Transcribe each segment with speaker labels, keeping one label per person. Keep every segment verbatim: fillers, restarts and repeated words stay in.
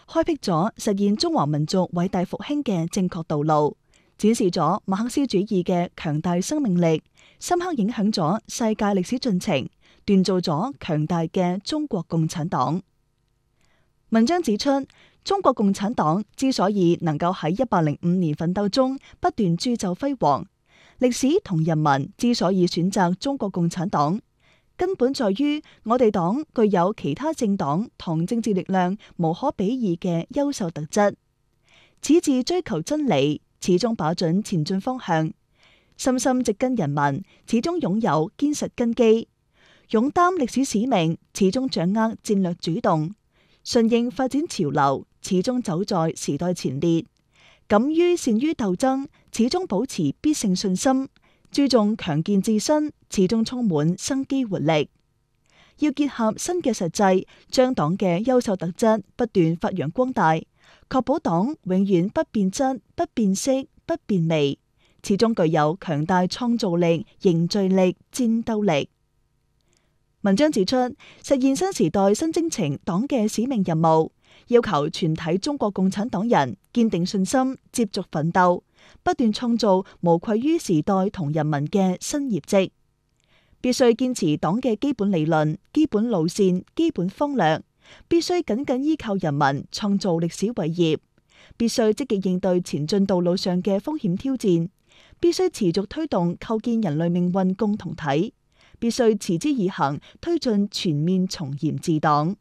Speaker 1: 開闢咗實現中華民族偉大復興嘅正確道路，展示咗馬克思主義嘅強大生命力，深刻影響咗世界歷史進程，鍛造咗強大嘅中國共產黨。文章指出，中國共產黨之所以能夠喺一百零五年奮鬥中不斷鑄就輝煌，歷史同人民之所以選擇中國共產黨，根本在於我哋黨具有其他政黨同政治力量無可比擬嘅優秀特質。矢志追求真理，始終把準前進方向，深深植根人民，始終擁有堅實根基，勇擔歷史使命，始終掌握戰略主動，順應發展潮流，始終走在時代前列，敢於善於鬥爭，始終保持必勝信心，注重強健自身，始終充滿生機活力。要結合新嘅實際，將黨嘅優秀特質不斷發揚光大，確保黨永遠不變質、不變色、不變味，始終具有強大創造力、凝聚力、戰鬥力。文章指出，實現新時代新征程黨嘅使命任務，要求全體中國共產黨人堅定信心，接續奮鬥，不斷創造無愧於時代同人民嘅新業績。必須堅持黨嘅基本理論、基本路線、基本方略，必須緊緊依靠人民創造歷史偉業，必須積極應對前進道路上嘅風險挑戰，必須持續推動構建人類命運共同體，必須持之以恆推進全面從嚴治黨。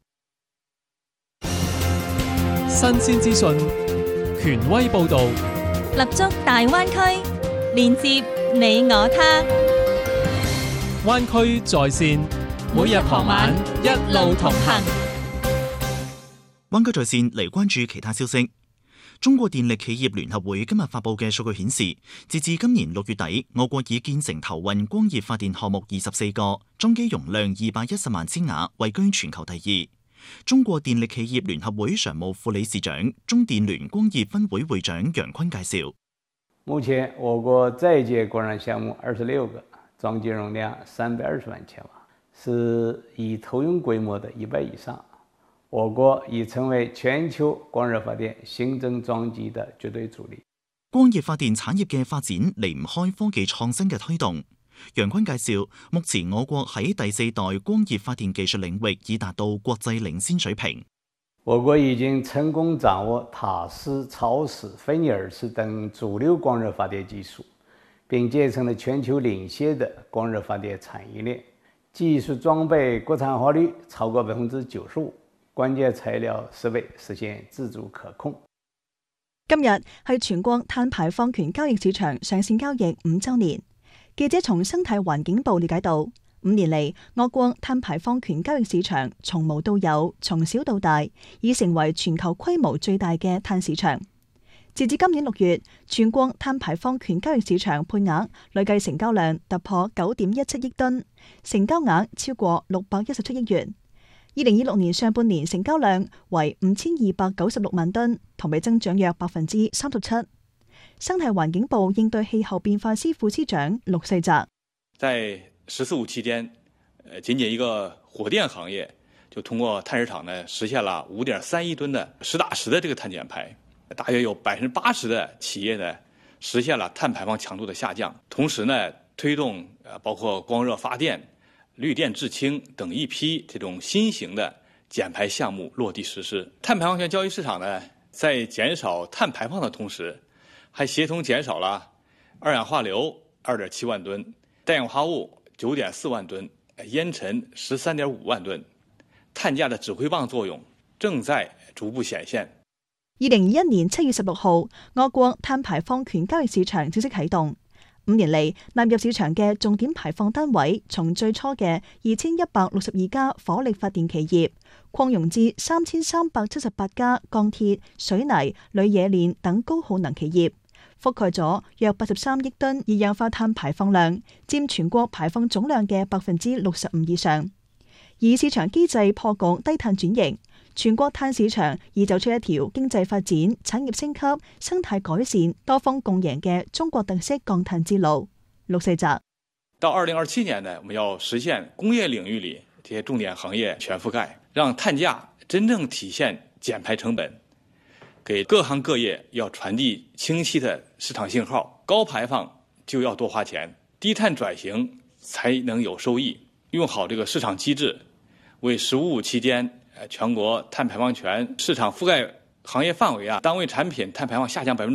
Speaker 2: 新鮮資訊，權威報導，
Speaker 3: 立足大灣區，連接你我他。
Speaker 2: 灣區在線，每日傍晚一路同行。
Speaker 4: 灣區在線嚟關注其他消息。中國電力企業聯合會今日發佈嘅數據顯示，截至今年六月底，我國已建成投運光熱發電項目二十四個，裝機容量二百一十萬千瓦，位居全球第二。中國電力企業聯合會常務副理事長、中電聯光熱分會會長楊坤介紹，
Speaker 5: 目前我國在建光熱項目二十六個，裝機容量三百二十萬千瓦，是已投用規模的一倍以上。我國已成為全球光熱發電新增裝機的絕對主力。
Speaker 4: 光熱發電產業嘅發展離唔開科技創新嘅推動。楊坤介紹，目前我國喺第四代光熱發電技術領域已達到國際領先水平。
Speaker 5: 我國已經成功掌握塔斯、超視、菲尼爾斯等主流光熱發電技術，並建成了全球領先的光熱發電產業鏈，技術裝備國產化率超過百分之九十五，關鍵材料設備實現自主可控。
Speaker 1: 今日係全國碳排放權交易市場上線交易五週年。記者從生態環境部了解到，五年嚟，我國碳排放權交易市場從無到有，從小到大，已成為全球規模最大嘅碳市場。截至今年六月，全國碳排放權交易市場配額累計成交量突破九點一七億噸，成交額超過六百一十七億元。二零二六年上半年成交量為五千二百九十六萬噸，同比增長約百分之三十七。生態環境部應對氣候變化司副司長陸世澤，
Speaker 6: 在十四五期間，呃，僅僅一個火電行業就通過碳市場呢，實現了五點三億噸的實打實的這個碳減排，大約有百分之八十的企業呢實現了碳排放強度的下降。同時呢，推動呃包括光熱發電、綠電製氫等一批這種新型的減排項目落地實施。碳排放權交易市場呢，在減少碳排放的同時，還協同減少了二氧化硫二點七萬噸、氮氧化物九點四萬噸、煙塵十三點五萬噸，碳價的指揮棒作用正在逐步顯現。
Speaker 1: 二零二一年七月十六號，我國碳排放權交易市場正式啟動。五年嚟，納入市場嘅重點排放單位，從最初嘅二千一百六十二家火力發電企業，擴容至三千三百七十八家鋼鐵、水泥、鋁冶煉等高耗能企業，覆蓋咗約八十三億噸二氧化碳排放量，佔全國排放總量嘅百分之六十五以上。以市場機制破局低碳轉型，全國碳市場已走出一條經濟發展、產業升級、生態改善、多方共贏嘅中國特色降碳之路。陸世澤，
Speaker 6: 到二零二七年呢，我們要實現工業領域裡這些重點行業全覆蓋，讓碳價真正體現減排成本、 给各行各业要传递清晰的市场信号：高排放就要多花钱，低碳转型才能有收益。用好这个市场机制，为“十五五”期间呃全国碳排放权市场覆盖行业范围啊，单位产品碳排放下降百分之